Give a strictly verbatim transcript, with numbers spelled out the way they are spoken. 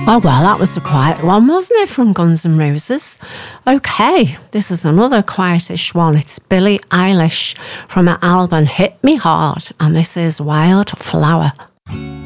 Oh, well, that was a quiet one, wasn't it, from Guns N' Roses? OK, this is another quietish one. It's Billie Eilish from her album Hit Me Hard, and this is Wildflower.